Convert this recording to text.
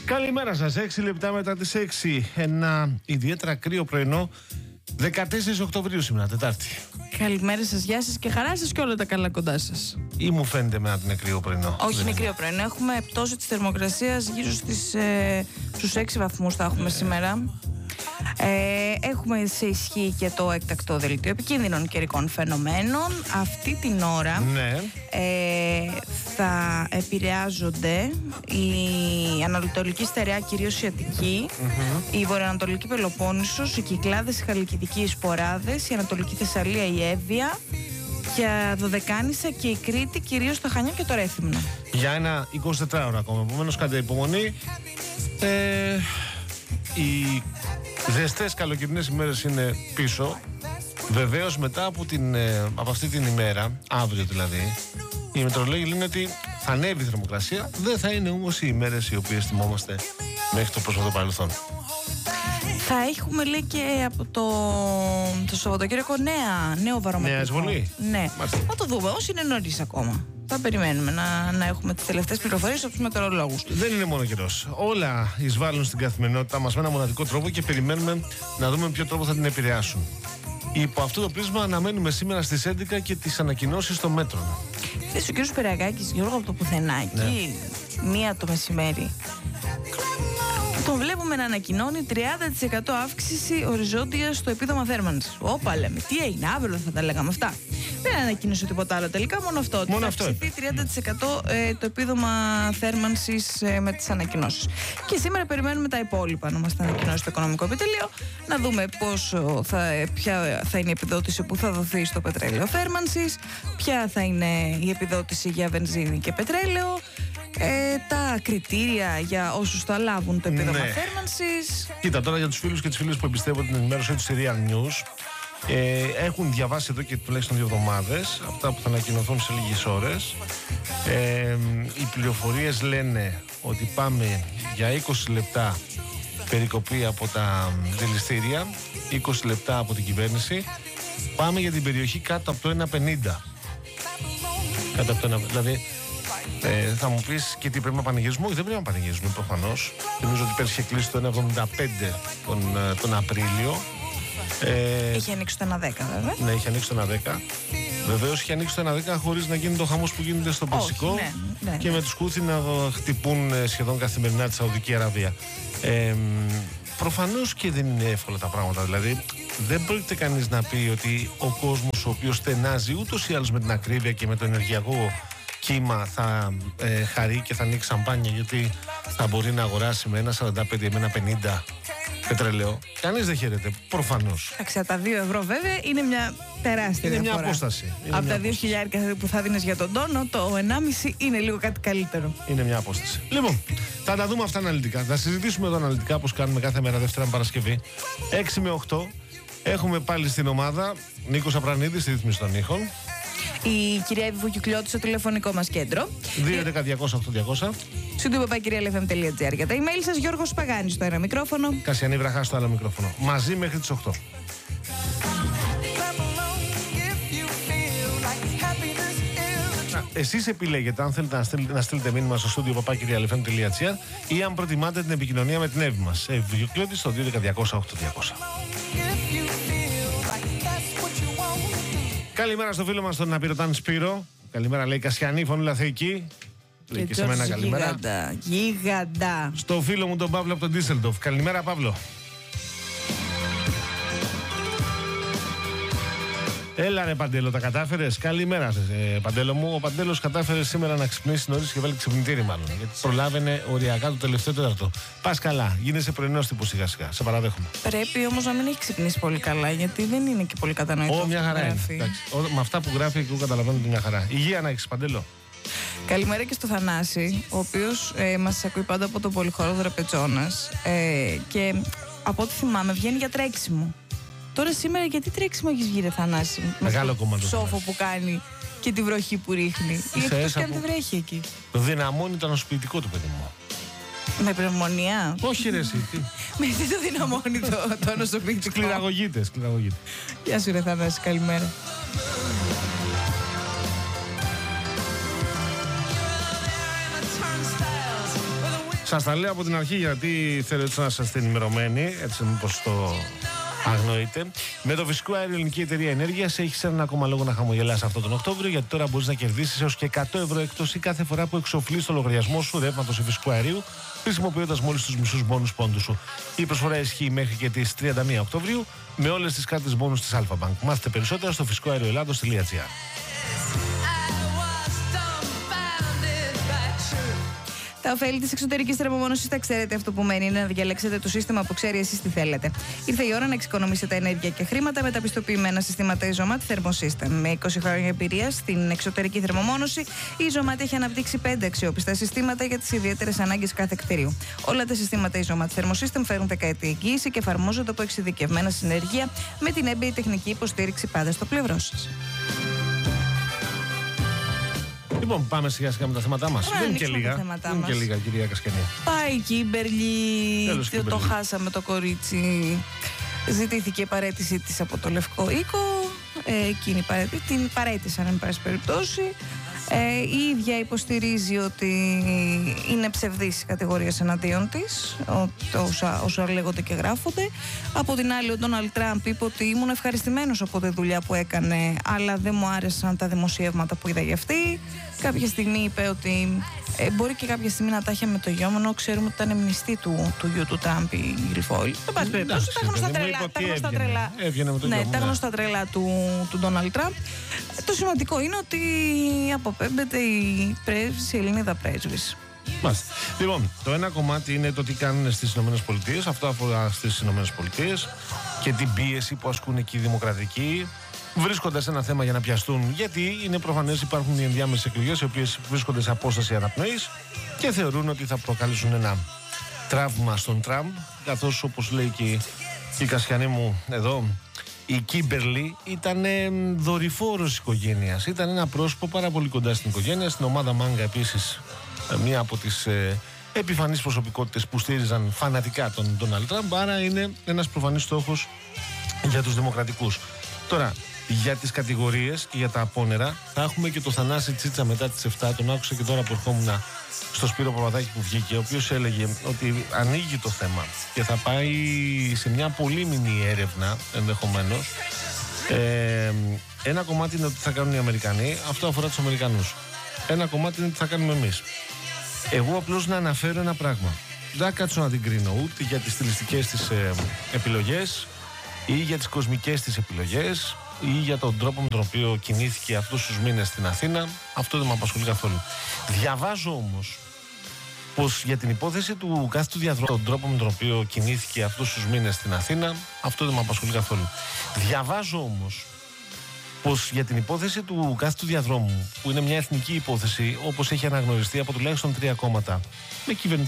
Καλημέρα σας, 6 λεπτά μετά τις 6. Ένα ιδιαίτερα κρύο πρωινό, 14 Οκτωβρίου σήμερα, Τετάρτη. Καλημέρα σας, γεια σας και χαρά σας και όλα τα καλά κοντά σας. Ή μου φαίνεται με ότι είναι κρύο πρωινό? Όχι, είναι κρύο πρωινό. Έχουμε πτώση της θερμοκρασίας γύρω στους 6 βαθμούς θα έχουμε σήμερα. Έχουμε σε ισχύ και το έκτακτο δελτίο επικίνδυνων καιρικών φαινομένων. Αυτή την ώρα θα επηρεάζονται η Ανατολική Στερεά, κυρίως η Αττική, η Βορειοανατολική Πελοπόννησος, οι Κυκλάδες, οι Χαλκιδικοί, οι Σποράδες, η Ανατολική Θεσσαλία, η Εύβοια, για Δωδεκάνησα και η Κρήτη, κυρίως τα Χανιά και το Ρέθυμνο. Για ένα 24ωρο ακόμα, επομένως κάντε υπομονή. Οι ζεστές καλοκαιρινές ημέρες είναι πίσω. Βεβαίως μετά από αυτή την ημέρα, αύριο δηλαδή, οι μετεωρολόγοι λένε ότι θα ανέβει η θερμοκρασία. Δεν θα είναι όμως οι ημέρες οι οποίες θυμόμαστε μέχρι το πρόσφατο παρελθόν. Θα έχουμε, λέει, και από το Σαββατοκύριακο νέο βαρομετρικό. Νέα εισβολή. Ναι, θα το δούμε, όσοι είναι νωρίς ακόμα. Θα περιμένουμε να έχουμε τις τελευταίες πληροφορίες από τους μετεωρολόγους. Δεν είναι μόνο καιρός. Όλα εισβάλλουν στην καθημερινότητά μας με ένα μοναδικό τρόπο και περιμένουμε να δούμε με ποιο τρόπο θα την επηρεάσουν. Υπό αυτό το πρίσμα αναμένουμε σήμερα στις 11 και τις ανακοινώσεις των μέτρων. Θες ο κ. Σπυρακάκης, Γιώργο, από το πουθενάκι, μία το μεσημέρι, τον βλέπουμε να ανακοινώνει 30% αύξηση οριζόντια στο επίδομα θέρμανσης. Όπα, λέμε, τι έγινε, αύριο θα τα λέγαμε αυτά. Δεν ανακοίνωσε τίποτα άλλο τελικά, μόνο αυτό. Ότι θα αυξηθεί 30% το επίδομα θέρμανσης με τις ανακοινώσεις. Και σήμερα περιμένουμε τα υπόλοιπα να μας τα ανακοινώσει το Οικονομικό Επιτελείο, να δούμε ποια θα είναι η επιδότηση που θα δοθεί στο πετρέλαιο θέρμανσης, ποια θα είναι η επιδότηση για βενζίνη και πετρέλαιο, τα κριτήρια για όσους θα λάβουν το επίδομα θέρμανσης. Κοίτα, τώρα για τους φίλους και τις φίλες που εμπιστεύονται την ενημέρωσή τους στη Real News, έχουν διαβάσει εδώ και τουλάχιστον 2 εβδομάδες αυτά που θα ανακοινωθούν σε λίγες ώρες. Οι πληροφορίες λένε ότι πάμε για 20 λεπτά περικοπή από τα δηληστήρια, 20 λεπτά από την κυβέρνηση. Πάμε για την περιοχή κάτω από το 1,50. Κάτω από το 1,50. Δηλαδή, θα μου πεις και τι πρέπει να πανηγυρίσουμε? Όχι, δεν πρέπει να πανηγυρίσουμε προφανώς. Νομίζω ότι πέρσι είχε κλείσει το 1,75 τον Απρίλιο. Είχε ανοίξει το 1,10 βέβαια. Ναι, είχε ανοίξει το 1,10. Βεβαίως είχε ανοίξει το 1,10 χωρίς να γίνει το χαμός που γίνεται στο Περσικό και με τους Χούθι να χτυπούν σχεδόν καθημερινά τη Σαουδική Αραβία. Προφανώς και δεν είναι εύκολα τα πράγματα. Δηλαδή, δεν πρόκειται κανείς να πει ότι ο κόσμος ο οποίος στενάζει ούτως ή άλλως με την ακρίβεια και με το ενεργειακό κύμα θα χαρεί και θα ανοίξει σαμπάνια, γιατί θα μπορεί να αγοράσει με 1,45 ή με 1,50 πετρελαίο. Κανείς δεν χαίρεται, προφανώς. Από τα 2 ευρώ βέβαια είναι μια τεράστια διαφορά. Είναι μια απόσταση. Από τα 2.000 που θα δίνεις για τον τόνο, το 1,5 είναι λίγο κάτι καλύτερο. Είναι μια απόσταση. Λοιπόν, θα τα δούμε αυτά αναλυτικά. Θα συζητήσουμε εδώ αναλυτικά, όπως κάνουμε κάθε μέρα Δευτέρα με Παρασκευή. 6 με 8 έχουμε πάλι στην ομάδα Νίκος Απρανίδης στη ρύθμιση των ήχων. Η κυρία Εύη Βουκιουκλιώτη στο τηλεφωνικό μας κέντρο. 2.11.200.8.200. Studio.papakirialfm.gr. Για τα email σας, Γιώργος Παγάνης στο ένα μικρόφωνο. Κασιανή Βραχά στο άλλο μικρόφωνο. Μαζί μέχρι τις 8. Εσείς επιλέγετε αν θέλετε να στείλετε μήνυμα στο studio.papakirialfm.gr ή αν προτιμάτε την επικοινωνία με την Εύη μας. Εύη Βουκιουκλιώτη στο 2.11.200.8.200. Καλημέρα στο φίλο μας τον Απειρωτάν Σπύρο. Καλημέρα, λέει Κασιανή, φωνούλα θεϊκή. Λέει και σε μένα καλημέρα. Γίγαντα. Στο φίλο μου τον Παύλο από τον Ντίσσελντοφ. Καλημέρα, Παύλο. Έλα ρε Παντέλο, τα κατάφερες? Καλημέρα, Παντέλο μου. Ο Παντέλος κατάφερε σήμερα να ξυπνήσει νωρίς και βάλει ξυπνητήρι, μάλλον. Γιατί προλάβαινε οριακά το τελευταίο τέταρτο. Πας καλά, γίνεσαι πρωινός τύπου σιγά σιγά. Σε παραδέχομαι. Πρέπει όμως να μην έχει ξυπνήσει πολύ καλά, γιατί δεν είναι και πολύ κατανοητό. Μια χαρά είναι. Με αυτά που γράφει, εγώ καταλαβαίνω ότι μια χαρά. Υγεία να έχεις, Παντέλο. Καλημέρα και στο Θανάση, ο οποίος μας ακούει πάντα από το πολυχώρο Δραπετσόνας. Και από ό,τι θυμάμαι βγαίνει για τρέξιμο. Τώρα σήμερα γιατί τρέξιμο έχεις βγει, ρε Θανάση? Μεγάλο κομμάτι. Το σόφο που κάνει και τη βροχή που ρίχνει. Ή εκτός και αν δεν βρέχει εκεί. Δυναμώνει το ανοσοποιητικό του, παιδί μου. Με πνευμονία? Όχι, ρε εσύ. Με τι το δυναμώνει το ανοσοποιητικό? Σκληραγωγείται. Γεια σου, ρε Θανάση, καλημέρα. Σας τα λέω από την αρχή γιατί θέλω έτσι να είστε ενημερωμένοι, έτσι μήπως το αγνοείτε. Με το φυσικό αέριο Ελληνική Εταιρεία Ενέργειας έχεις έναν ακόμα λόγο να χαμογελάς αυτό τον Οκτώβριο, γιατί τώρα μπορείς να κερδίσεις έως και 100 ευρώ έκπτωση κάθε φορά που εξοφλείς το λογαριασμό σου ρεύματος ή φυσικού αερίου, χρησιμοποιώντας μόλις τους μισούς μπόνους πόντους σου. Η προσφορά ισχύει μέχρι και τις 31 Οκτωβρίου με όλες τις κάρτες μπόνους της Alpha Bank. Μάθετε περισσότερα στο φυσικοαερioελλάδος.gr. Τα ωφέλη της εξωτερικής θερμομόνωσης τα ξέρετε. Αυτό που μένει είναι να διαλέξετε το σύστημα που ξέρει εσείς τι θέλετε. Ήρθε η ώρα να εξοικονομήσετε ενέργεια και χρήματα με τα πιστοποιημένα συστήματα Isomat Thermosystem. Με 20 χρόνια εμπειρία στην εξωτερική θερμομόνωση, η Isomat έχει αναπτύξει 5 αξιόπιστα συστήματα για τις ιδιαίτερες ανάγκες κάθε κτηρίου. Όλα τα συστήματα Isomat Thermosystem φέρουν δεκαετή εγγύηση και εφαρμόζονται από εξειδικευμένα συνεργεία με την έμπειρη τεχνική υποστήριξη πάντα στο πλευρό σας. Λοιπόν, πάμε σιγά σιγά με τα θέματά μας. Δεν είναι και λίγα, κυρία Κασκενή. Πάει η Κίμπερλι. Το χάσαμε το κορίτσι. Ζητήθηκε η παραίτησή της από το Λευκό Οίκο. Εκείνη την παραίτησαν, εν πάση περιπτώσει. Η ίδια υποστηρίζει ότι είναι ψευδής οι κατηγορίες εναντίον της, όσα λέγονται και γράφονται. Από την άλλη, ο Ντόναλντ Τραμπ είπε ότι ήμουν ευχαριστημένος από τη δουλειά που έκανε, αλλά δεν μου άρεσαν τα δημοσιεύματα που είδα για αυτή. Κάποια στιγμή είπε ότι μπορεί και κάποια στιγμή να τα είχε με το γιο μου, ξέρουμε ότι ήταν μνηστή του γιου του Τραμπ, η Γκριφόλ. Εν πάση περιπτώσει, τα γνωστά τρελά του Ντόναλντ Τραμπ. Το σημαντικό είναι ότι αποπέμπεται η Ελληνίδα πρέσβης. Μάλιστα. Λοιπόν, το ένα κομμάτι είναι το τι κάνουν στις ΗΠΑ. Αυτό αφορά στις ΗΠΑ και την πίεση που ασκούν εκεί οι δημοκρατικοί, βρίσκοντας ένα θέμα για να πιαστούν. Γιατί είναι προφανές υπάρχουν οι ενδιάμεσες εκλογές, οι οποίες βρίσκονται σε απόσταση αναπνοής και θεωρούν ότι θα προκαλέσουν ένα τραύμα στον Τραμπ. Καθώς, όπως λέει και η Κασιανή μου εδώ, η Κίμπερλι ήταν δορυφόρος της οικογένειας. Ήταν ένα πρόσωπο πάρα πολύ κοντά στην οικογένεια. Στην ομάδα Μάγκα επίσης, μία από τις επιφανείς προσωπικότητες που στήριζαν φανατικά τον Ντόναλντ Τραμπ. Άρα είναι ένας προφανής στόχος για τους δημοκρατικούς. Τώρα, για τις κατηγορίες και για τα απόνερα θα έχουμε και το Θανάση Τσίτσα μετά τις 7. Τον άκουσα και τώρα που ερχόμουν στο Σπύρο Παπαδάκη που βγήκε, ο οποίος έλεγε ότι ανοίγει το θέμα και θα πάει σε μια πολύ μινή έρευνα ενδεχομένως. Ένα κομμάτι είναι ότι θα κάνουν οι Αμερικανοί, αυτό αφορά τους Αμερικανούς. Ένα κομμάτι είναι ότι θα κάνουμε εμείς. Εγώ απλώς να αναφέρω ένα πράγμα. Δεν κάτσω να την κρίνω ούτε για τις στιλιστικές της επιλογές ή για τις κοσμικές της επιλογές ή για τον τρόπο με τον οποίο κινήθηκε αυτούς τους μήνες στην Αθήνα. Αυτό δεν με απασχολεί καθόλου. Διαβάζω όμως πως για την υπόθεση του κάθετου διαδρόμου, τον τρόπο με τον οποίο κινήθηκε αυτούς τους μήνες στην Αθήνα, αυτό δεν με απασχολεί καθόλου. Διαβάζω όμως πως για την υπόθεση του κάθετου διαδρόμου, που είναι μια εθνική υπόθεση, όπως έχει αναγνωριστεί από τουλάχιστον 3 κόμματα με κυβερνητική